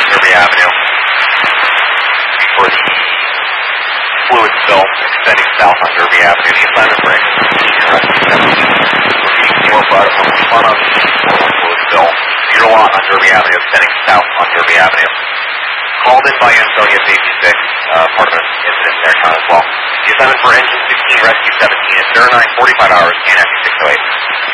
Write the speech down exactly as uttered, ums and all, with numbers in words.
Derby Avenue for the fluid spill extending south on Derby Avenue. The assignment for engine sixteen and rescue seventeen. Repeating zero for out of one on the fluid spill. Zero lot on Derby Avenue extending south on Derby Avenue. Called in by Ansonia Safety six, uh, part of an incident in their town as well. The assignment for engine sixteen rescue seventeen is zero nine forty-five hours, K N F six oh eight.